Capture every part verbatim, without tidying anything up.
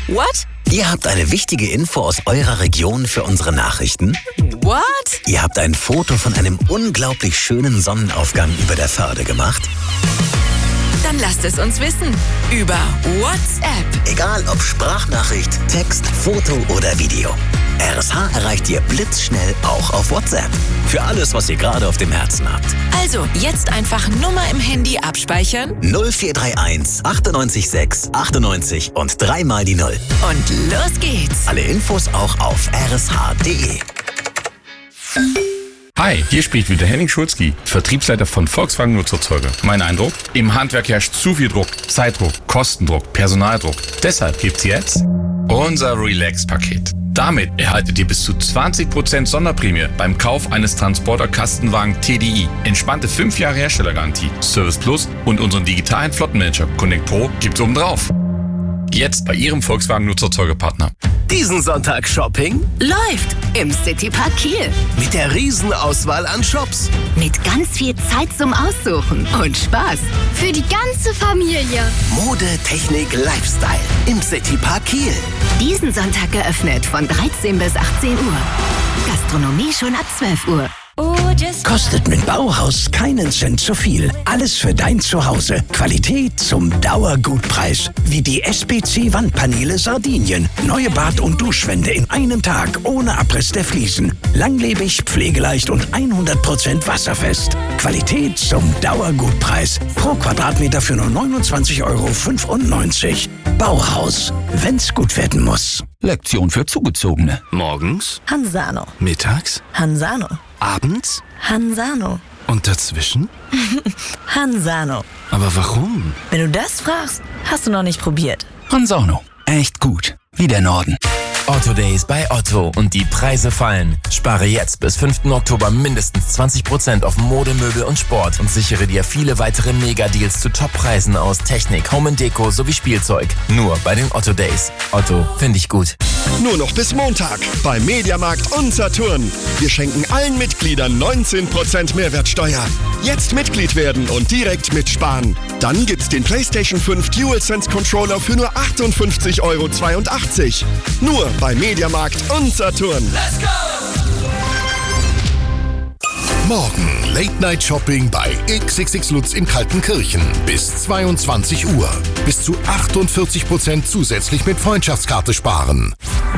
What? Ihr habt eine wichtige Info aus eurer Region für unsere Nachrichten? What? Ihr habt ein Foto von einem unglaublich schönen Sonnenaufgang über der Förde gemacht? Dann lasst es uns wissen. Über WhatsApp. Egal ob Sprachnachricht, Text, Foto oder Video. R S H erreicht ihr blitzschnell auch auf WhatsApp. Für alles, was ihr gerade auf dem Herzen habt. Also, jetzt einfach Nummer im Handy abspeichern. null vier drei eins achtundneunzig sechs achtundneunzig und dreimal die Null. Und los geht's. Alle Infos auch auf r s h punkt d e. Hi, hier spricht wieder Henning Schulzki, Vertriebsleiter von Volkswagen Nutzfahrzeuge. Mein Eindruck? Im Handwerk herrscht zu viel Druck, Zeitdruck, Kostendruck, Personaldruck. Deshalb gibt's jetzt unser Relax-Paket. Damit erhaltet ihr bis zu zwanzig Prozent Sonderprämie beim Kauf eines Transporter-Kastenwagen T D I. Entspannte fünf Jahre Herstellergarantie, Service Plus und unseren digitalen Flottenmanager Connect Pro gibt's obendrauf. Jetzt bei Ihrem Volkswagen Nutzfahrzeugepartner. Diesen Sonntag Shopping Läuft im Citypark Kiel. mit der Riesenauswahl an Shops. Mit ganz viel Zeit zum Aussuchen und Spaß. Für die ganze Familie. Mode, Technik, Lifestyle im Citypark Kiel. Diesen Sonntag geöffnet von dreizehn bis achtzehn Uhr. Gastronomie schon ab zwölf Uhr. Kostet mit Bauhaus keinen Cent zu viel. Alles für dein Zuhause. Qualität zum Dauergutpreis. Wie die S P C-Wandpaneele Sardinien. Neue Bad- und Duschwände in einem Tag ohne Abriss der Fliesen. Langlebig, pflegeleicht und hundert Prozent wasserfest. Qualität zum Dauergutpreis. Pro Quadratmeter für nur neunundzwanzig Euro fünfundneunzig. Bauhaus. Wenn's gut werden muss. Lektion für Zugezogene. Morgens, Hansano. mittags, Hansano. abends Hansano. und dazwischen? Hansano. Aber warum? Wenn du das fragst, hast du noch nicht probiert. Hanzano. Echt gut. Wie der Norden. Otto Days bei Otto und die Preise fallen. Spare jetzt bis fünften Oktober mindestens zwanzig Prozent auf Mode, Möbel und Sport und sichere dir viele weitere Megadeals zu Toppreisen aus Technik, Home and Deko sowie Spielzeug. Nur bei den Otto Days. Otto, finde ich gut. Nur noch bis Montag bei Mediamarkt und Saturn. Wir schenken allen Mitgliedern neunzehn Prozent Mehrwertsteuer. Jetzt Mitglied werden und direkt mitsparen. Dann gibt's den PlayStation fünf DualSense Controller für nur achtundfünfzig Euro zweiundachtzig. Nur bei Mediamarkt und Saturn. Let's go! Morgen Late Night Shopping bei X X X Lutz in Kaltenkirchen bis zweiundzwanzig Uhr. Bis zu achtundvierzig Prozent zusätzlich mit Freundschaftskarte sparen.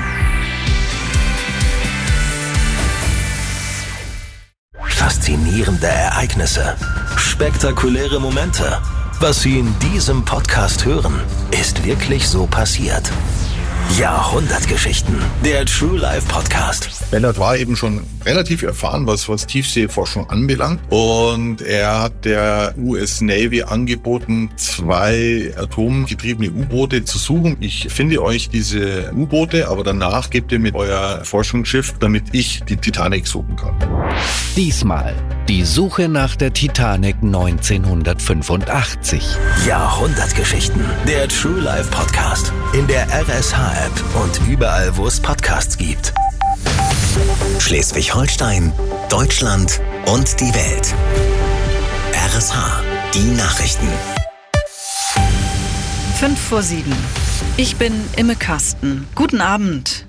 Faszinierende Ereignisse. Spektakuläre Momente. Was Sie in diesem Podcast hören, ist wirklich so passiert. Jahrhundertgeschichten. Der True Life Podcast. Bellard war eben schon relativ erfahren, was, was Tiefseeforschung anbelangt. Und er hat der U S Navy angeboten, zwei atomgetriebene U-Boote zu suchen. Ich finde euch diese U-Boote, aber danach gebt ihr mir euer Forschungsschiff, damit ich die Titanic suchen kann. Diesmal die Suche nach der Titanic neunzehnhundertfünfundachtzig. Jahrhundertgeschichten. Der True Life Podcast. In der R S H-App und überall, wo es Podcasts gibt. Schleswig-Holstein, Deutschland und die Welt. R S H, die Nachrichten. Fünf vor sieben. Ich bin Imme Kasten. Guten Abend.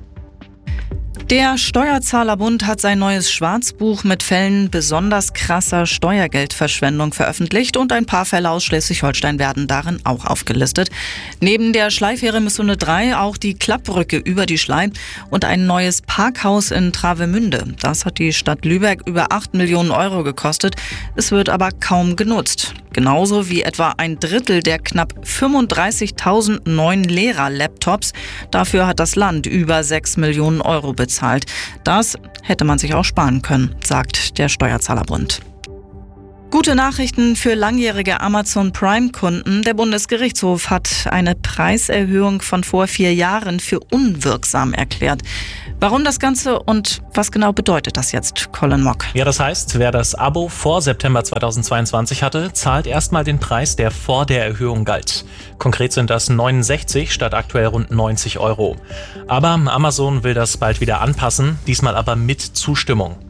Der Steuerzahlerbund hat sein neues Schwarzbuch mit Fällen besonders krasser Steuergeldverschwendung veröffentlicht und ein paar Fälle aus Schleswig-Holstein werden darin auch aufgelistet. Neben der Schleifähre Missunde drei auch die Klappbrücke über die Schlei und ein neues Parkhaus in Travemünde. Das hat die Stadt Lübeck über acht Millionen Euro gekostet. Es wird aber kaum genutzt. Genauso wie etwa ein Drittel der knapp fünfunddreißigtausend neuen Lehrer-Laptops. Dafür hat das Land über sechs Millionen Euro bezahlt. Das hätte man sich auch sparen können, sagt der Steuerzahlerbund. Gute Nachrichten für langjährige Amazon Prime-Kunden. Der Bundesgerichtshof hat eine Preiserhöhung von vor vier Jahren für unwirksam erklärt. Warum das Ganze und was genau bedeutet das jetzt, Colin Mock? Ja, das heißt, wer das Abo vor September zweitausendzweiundzwanzig hatte, zahlt erstmal den Preis, der vor der Erhöhung galt. Konkret sind das neunundsechzig statt aktuell rund neunzig Euro. Aber Amazon will das bald wieder anpassen, diesmal aber mit Zustimmung.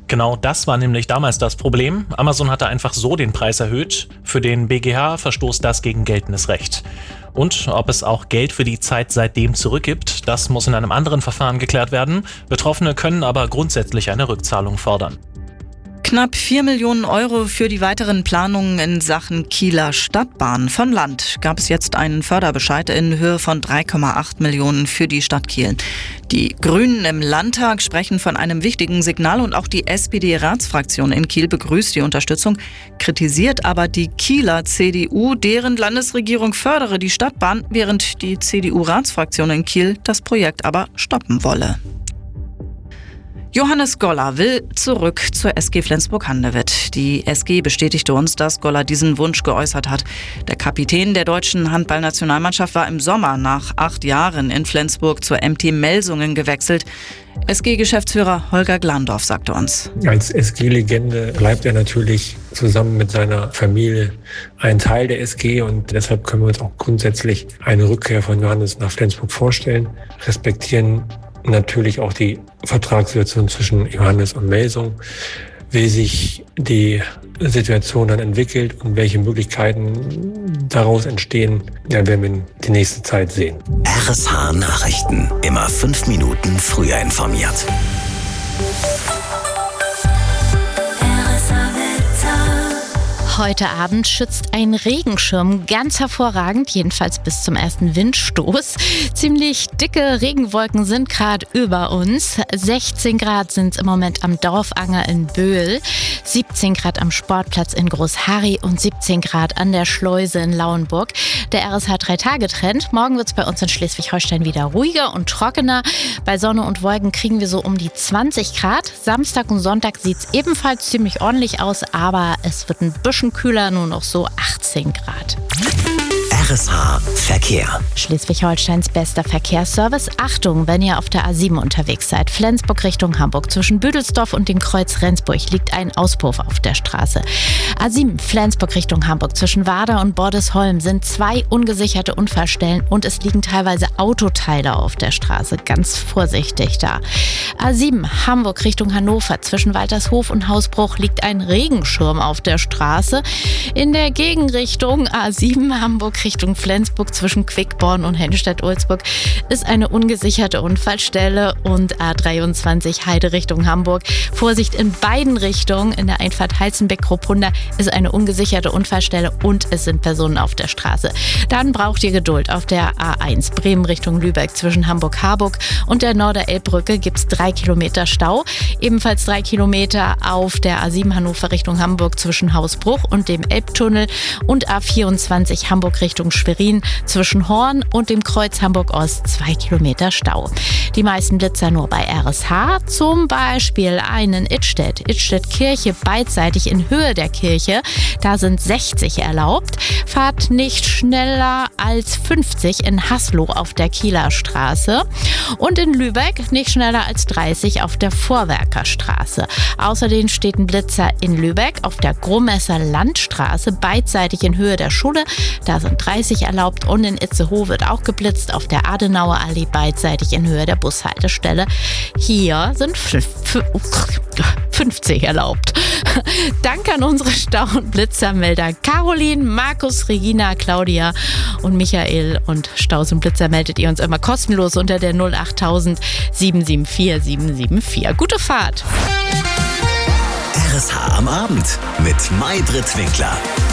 Genau das war nämlich damals das Problem. Amazon hatte einfach so den Preis erhöht. Für den B G H verstoßt das gegen geltendes Recht. Und ob es auch Geld für die Zeit seitdem zurückgibt, das muss in einem anderen Verfahren geklärt werden. Betroffene können aber grundsätzlich eine Rückzahlung fordern. Knapp vier Millionen Euro für die weiteren Planungen in Sachen Kieler Stadtbahn. Vom Land gab es jetzt einen Förderbescheid in Höhe von drei Komma acht Millionen für die Stadt Kiel. Die Grünen im Landtag sprechen von einem wichtigen Signal und auch die S P D-Ratsfraktion in Kiel begrüßt die Unterstützung, kritisiert aber die Kieler C D U, deren Landesregierung fördere die Stadtbahn, während die C D U-Ratsfraktion in Kiel das Projekt aber stoppen wolle. Johannes Goller will zurück zur S G Flensburg-Handewitt. Die S G bestätigte uns, dass Goller diesen Wunsch geäußert hat. Der Kapitän der deutschen Handballnationalmannschaft war im Sommer nach acht Jahren in Flensburg zur M T Melsungen gewechselt. S G-Geschäftsführer Holger Glandorf sagte uns: Als S G-Legende bleibt er natürlich zusammen mit seiner Familie ein Teil der S G und deshalb können wir uns auch grundsätzlich eine Rückkehr von Johannes nach Flensburg vorstellen, respektieren natürlich auch die Vertragssituation zwischen Johannes und Melsung, wie sich die Situation dann entwickelt und welche Möglichkeiten daraus entstehen, ja, werden wir in die nächste Zeit sehen. R S H Nachrichten, immer fünf Minuten früher informiert. Heute Abend schützt ein Regenschirm ganz hervorragend, jedenfalls bis zum ersten Windstoß. Ziemlich dicke Regenwolken sind gerade über uns. sechzehn Grad sind es im Moment am Dorfanger in Böhl, siebzehn Grad am Sportplatz in Großharry und siebzehn Grad an der Schleuse in Lauenburg. Der R S H drei-Tage-Trend. Morgen wird es bei uns in Schleswig-Holstein wieder ruhiger und trockener. Bei Sonne und Wolken kriegen wir so um die zwanzig Grad. Samstag und Sonntag sieht es ebenfalls ziemlich ordentlich aus, aber es wird ein bisschen kühler, nur noch so achtzehn Grad. R S H Verkehr. Schleswig-Holsteins bester Verkehrsservice. Achtung, wenn ihr auf der A sieben unterwegs seid. Flensburg Richtung Hamburg. Zwischen Büdelsdorf und dem Kreuz Rendsburg liegt ein Auspuff auf der Straße. A sieben Flensburg Richtung Hamburg. Zwischen Wader und Bordesholm sind zwei ungesicherte Unfallstellen und es liegen teilweise Autoteile auf der Straße. Ganz vorsichtig da. A sieben Hamburg Richtung Hannover. Zwischen Waltershof und Hausbruch liegt ein Regenschirm auf der Straße. In der Gegenrichtung A sieben Hamburg Richtung Flensburg zwischen Quickborn und Hennstedt-Ulzburg ist eine ungesicherte Unfallstelle und A dreiundzwanzig Heide Richtung Hamburg. Vorsicht in beiden Richtungen. In der Einfahrt Heizenbeck-Kropunda ist eine ungesicherte Unfallstelle und es sind Personen auf der Straße. Dann braucht ihr Geduld. Auf der A eins Bremen Richtung Lübeck zwischen Hamburg-Harburg und der Norderelbbrücke gibt es drei Kilometer Stau. Ebenfalls drei Kilometer auf der A sieben Hannover Richtung Hamburg zwischen Hausbruch und dem Elbtunnel und A vierundzwanzig Hamburg Richtung Schwerin zwischen Horn und dem Kreuz Hamburg-Ost zwei Kilometer Stau. Die meisten Blitzer nur bei R S H, zum Beispiel einen Idstedt, Idstedt-Kirche beidseitig in Höhe der Kirche. Da sind sechzig erlaubt. Fahrt nicht schneller als fünfzig in Haslow auf der Kieler Straße und in Lübeck nicht schneller als dreißig auf der Vorwerkerstraße. Außerdem steht ein Blitzer in Lübeck auf der Gromesser Landstraße beidseitig in Höhe der Schule. Da sind dreißig erlaubt und in Itzehoe wird auch geblitzt auf der Adenauer Allee beidseitig in Höhe der Bushaltestelle. Hier sind fünfzig erlaubt. Danke an unsere Stau- und Blitzermelder Caroline, Markus, Regina, Claudia und Michael. Und Staus und Blitzer meldet ihr uns immer kostenlos unter der null acht tausend sieben sieben vier sieben sieben vier. Gute Fahrt! R S H am Abend mit Maybrit Winkler.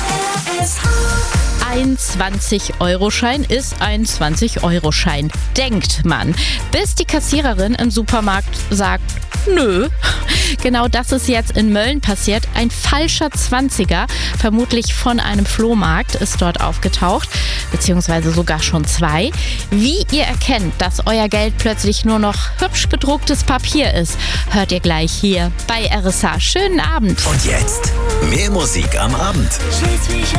Ein zwanzig-Euro-Schein ist ein zwanzig-Euro-Schein, denkt man. Bis die Kassiererin im Supermarkt sagt, nö. Genau das ist jetzt in Mölln passiert. Ein falscher Zwanziger, vermutlich von einem Flohmarkt, ist dort aufgetaucht, beziehungsweise sogar schon zwei. Wie ihr erkennt, dass euer Geld plötzlich nur noch hübsch bedrucktes Papier ist, hört ihr gleich hier bei R S H. Schönen Abend. Und jetzt mehr Musik am Abend.